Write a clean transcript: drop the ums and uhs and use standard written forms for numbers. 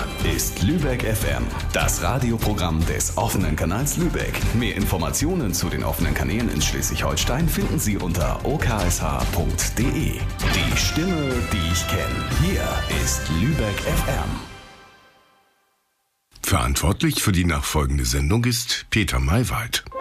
ist Lübeck FM, das Radioprogramm des offenen Kanals Lübeck. Mehr Informationen zu den offenen Kanälen in Schleswig-Holstein finden Sie unter oksh.de. Die Stimme, die ich kenne. Hier ist Lübeck FM. Verantwortlich für die nachfolgende Sendung ist Peter Maywald.